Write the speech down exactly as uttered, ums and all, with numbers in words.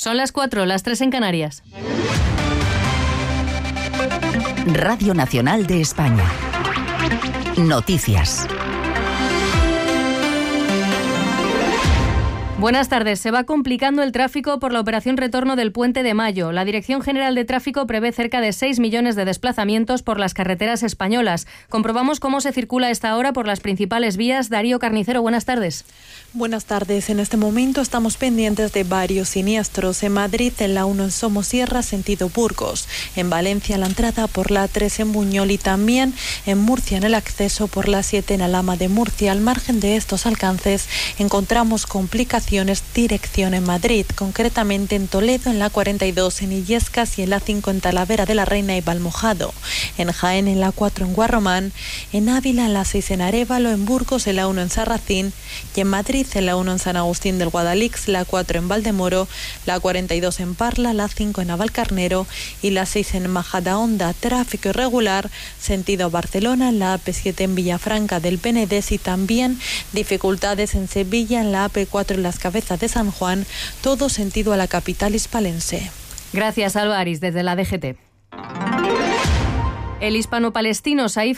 Son las cuatro, las tres en Canarias. Radio Nacional de España. Noticias. Buenas tardes. Se va complicando el tráfico por la operación retorno del Puente de Mayo. La Dirección General de Tráfico prevé cerca de seis millones de desplazamientos por las carreteras españolas. Comprobamos cómo se circula a esta hora por las principales vías. Darío Carnicero, buenas tardes. Buenas tardes. En este momento estamos pendientes de varios siniestros. En Madrid, en la uno en Somosierra, sentido Burgos. En Valencia, la entrada por la tres en Buñol y también en Murcia, en el acceso por la siete en Alhama de Murcia. Al margen de estos alcances, encontramos complicaciones dirección en Madrid, concretamente en Toledo, en la cuarenta y dos en Illescas y en la cinco en Talavera de la Reina y Valmojado. En Jaén, en la cuatro en Guarromán. En Ávila, en la seis en Arévalo. En Burgos, en la uno en Sarracín. Y en Madrid, en la uno en San Agustín del Guadalix, la cuatro en Valdemoro, la cuarenta y dos en Parla, la cinco en Navalcarnero y la seis en Majadahonda. Tráfico irregular, sentido Barcelona, en la A P siete en Villafranca del Penedés y también dificultades en Sevilla, en la A P cuatro en las Cabezas de San Juan, todo sentido a la capital hispalense. Gracias, Alba Aris, desde la D G T. El hispano-palestino Saif